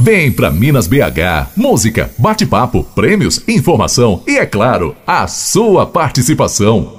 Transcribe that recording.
Vem pra Minas BH. Música, bate-papo, prêmios, informação e, é claro, a sua participação.